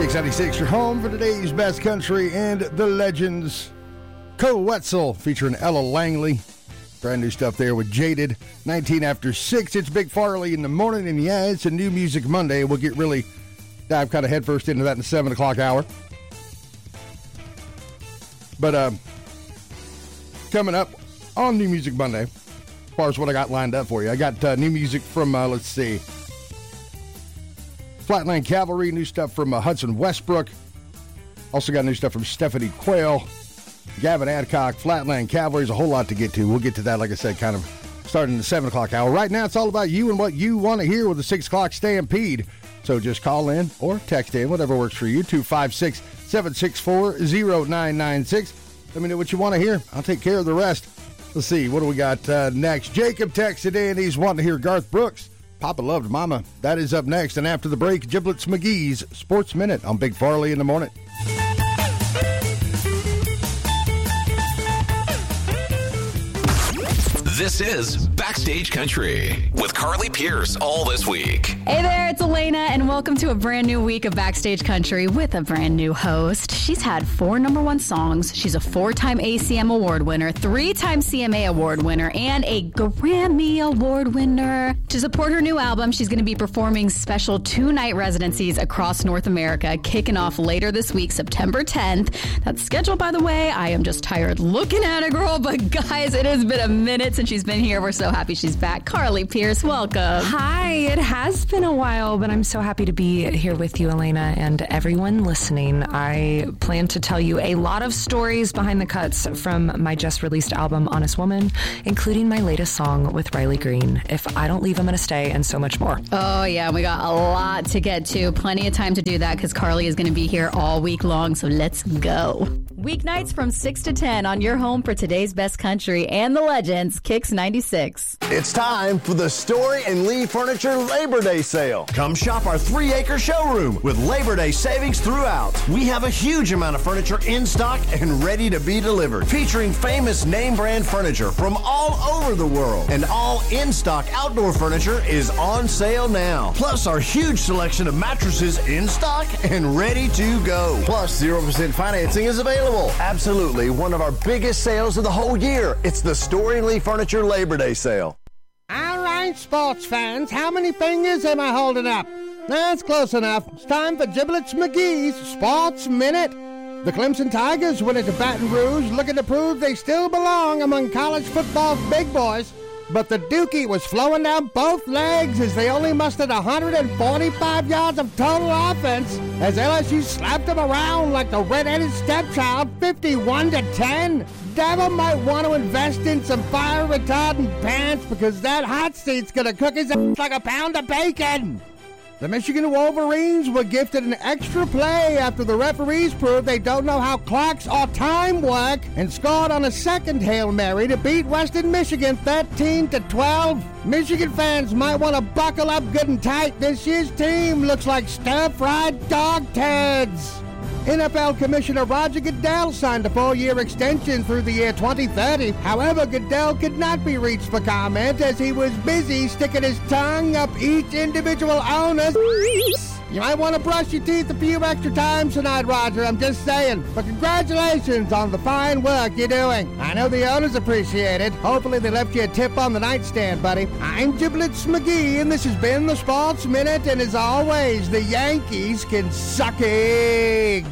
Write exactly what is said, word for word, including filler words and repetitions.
Kix ninety-six, your home for today's best country and the legends. Co Wetzel featuring Ella Langley. Brand new stuff there with Jaded. nineteen after six. It's Big Farley in the morning, and yeah, it's a new Music Monday. We'll get really dive kind of headfirst into that in the seven o'clock hour. But uh, coming up on New Music Monday, as far as what I got lined up for you, I got uh, new music from, uh, let's see, Flatland Cavalry, new stuff from uh, Hudson Westbrook. Also got new stuff from Stephanie Quayle, Gavin Adcock, Flatland Cavalry. There's a whole lot to get to. We'll get to that, like I said, kind of starting in the seven o'clock hour. Right now, it's all about you and what you want to hear with the six o'clock Stampede. So just call in or text in, whatever works for you, two five six, seven six four, zero nine nine six. Let me know what you want to hear. I'll take care of the rest. Let's see, what do we got uh, next? Jacob texted in. He's wanting to hear Garth Brooks. Papa Loved Mama. That is up next. And after the break, Giblets McGee's Sports Minute on Big Farley in the morning. This is Backstage Country with Carly Pierce all this week. Hey there, it's Elena, and welcome to a brand new week of Backstage Country with a brand new host. She's had four number one songs. She's a four-time A C M Award winner, three-time C M A Award winner, and a Grammy Award winner. To support her new album, she's going to be performing special two-night residencies across North America, kicking off later this week, September tenth. That's scheduled, by the way. I am just tired looking at it, girl, but guys, it has been a minute since she's been here. We're so happy she's back. Carly Pierce, welcome. Hi, it has been a while, but I'm so happy to be here with you, Elena, and everyone listening. I plan to tell you a lot of stories behind the cuts from my just released album, Honest Woman, including my latest song with Riley Green, If I Don't Leave, I'm Gonna Stay, and so much more. Oh, yeah, we got a lot to get to. Plenty of time to do that because Carly is going to be here all week long, so let's go. Weeknights from six to ten on your home for today's best country and the legends, Kix ninety-six. It's time for the Story and Lee Furniture Labor Day sale. Come shop our three-acre showroom with Labor Day savings throughout. We have a huge amount of furniture in stock and ready to be delivered, featuring famous name brand furniture from all over the world. And all in-stock outdoor furniture is on sale now. Plus our huge selection of mattresses in stock and ready to go. Plus zero percent financing is available. Absolutely one of our biggest sales of the whole year. It's the Story and Lee Furniture Labor Day sale. All right, sports fans, how many fingers am I holding up? That's close enough. It's time for Giblets McGee's Sports Minute. The Clemson Tigers went into Baton Rouge looking to prove they still belong among college football's big boys. But the Dookie was flowing down both legs as they only mustered one hundred forty-five yards of total offense as L S U slapped them around like the red-headed stepchild, fifty-one to ten. Devil might want to invest in some fire-retardant pants because that hot seat's going to cook his ass like a pound of bacon. The Michigan Wolverines were gifted an extra play after the referees proved they don't know how clocks or time work and scored on a second Hail Mary to beat Western Michigan thirteen to twelve. Michigan fans might want to buckle up good and tight. This year's team looks like stir-fried dog turds. N F L Commissioner Roger Goodell signed a four-year extension through the year twenty thirty. However, Goodell could not be reached for comment as he was busy sticking his tongue up each individual owner's. You might want to brush your teeth a few extra times tonight, Roger. I'm just saying. But congratulations on the fine work you're doing. I know the owners appreciate it. Hopefully they left you a tip on the nightstand, buddy. I'm Giblets McGee, and this has been the Sports Minute. And as always, the Yankees can suck eggs.